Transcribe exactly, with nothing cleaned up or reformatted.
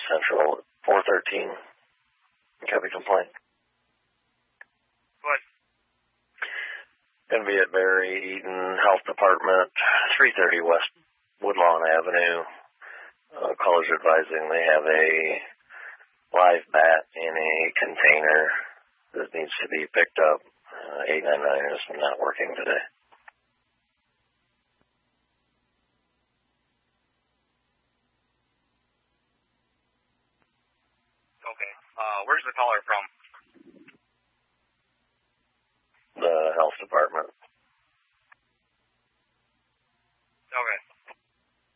Central, four thirteen. Copy complaint. What? Going to be at Barry Eden Health Department, three thirty West Woodlawn Avenue. Uh, callers advising they have a live bat in a container that needs to be picked up. Uh, eight nine nine is not working today. Okay. Uh, where's the caller from?